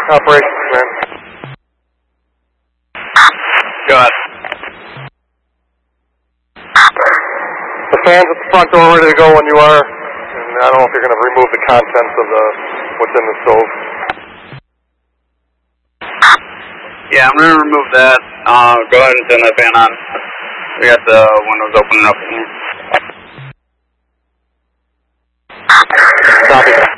Operations Command. Go ahead. The fans at the front door ready to go when you are. And I don't know if you're going to remove the contents of what's in the stove. Yeah, I'm going to remove that. Go ahead and turn that fan on. We got the windows opening up in here. Copy.